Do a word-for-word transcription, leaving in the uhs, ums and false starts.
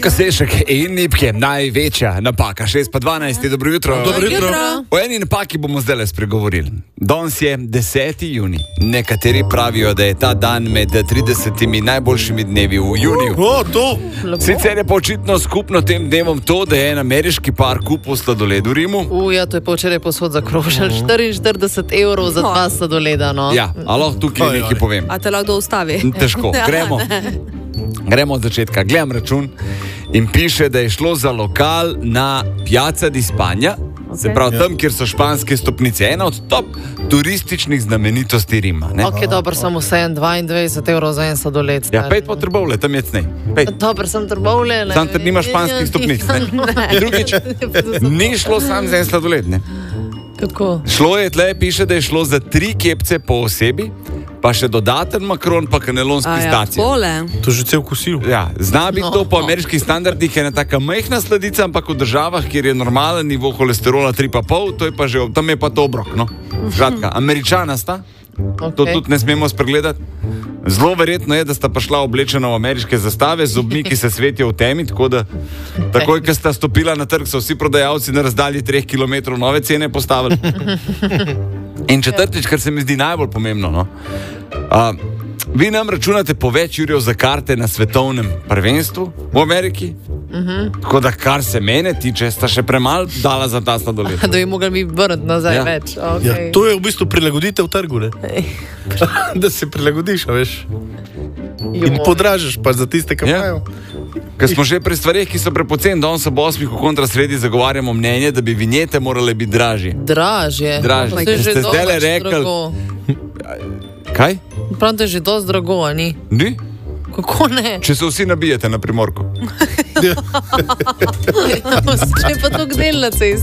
Kasešek in Nipke, največja napaka. šest pa dvanajst, dobro jutro. Dobro jutro. O eni napaki bomo zdaj spregovorili. Danes je deseti junij. Nekateri pravijo, da je ta dan med tridesetimi najboljšimi dnevi v juniju. O, to. Sicer je pa očitno skupno tem dnevom to, da je en ameriški par kupil sladoled v Rimu. Uja, to je pa včeraj posod zakrožil. štiriinštirideset evrov za dva sladoleda, no. Ja, alo, tukaj nekaj povem. A te lahko ustavi? Težko, gremo. Gremo od začetka. Gledam račun in piše, da je šlo za lokal na Piazza di Spagna, okay. Se pravi tam, kjer so španske stopnice. Ena od top turističnih znamenitosti Rima. Ne? Ok, dobro, samo vsem dvaindvajset evrov za en sladoled. Ja, pet po Trbovlje, tam je cnej. Dobro, sem Trbovlje. Tam ter nima španskih stopnic. Ne? Drugič, ni šlo sam za en sladoled. Ne? Kako? Šlo je, tle piše, da je šlo za tri kepce po osebi, pa še dodaten makaron, pa kanelon s pistacijo. Ja, to že cel kosil. Ja, zna biti No. to po ameriških standardih ena taka majhna sladica, ampak v državah, kjer je normalen nivo holesterola tri pa pol, to je pa že, tam je pa to obrok, no. Skratka, Američana sta, Okay. to tudi ne smemo spregledati. Zelo verjetno je, da sta pa šla oblečena v ameriške zastave z zobmi, ki se svetijo v temi, tako da takoj, ko sta stopila na trg, so vsi prodajalci na razdalji treh kilometrov nove cene postavili. In četrtič, kar se mi zdi najbolj pomembno, no. A, vi nam računate po več jurjev za karte na svetovnem prvenstvu v Ameriki, Uh-huh. tako da kar se mene tiče, sta še premalo dala za ta sladoled. Da bi mogli mi vrniti nazaj Ja. več. Okay. Ja, to je v bistvu prilagoditev trgu, ne? Da se prilagodiš, a veš. In podražiš pa za tiste, ki Ja. imajo. Ker smo že pri stvareh, ki so prepoceni, danes ob osmih v kontrasredi zagovarjamo mnenje, da bi vinjete morale biti dražje. Dražje. Dražje. Pa to je Ste že zdajle dosti rekli- drago. Kaj? Pravno to je že dosti drago, a ni? Ni? Kako ne? Če se vsi nabijete na Primorko. Če pa to del na cesti.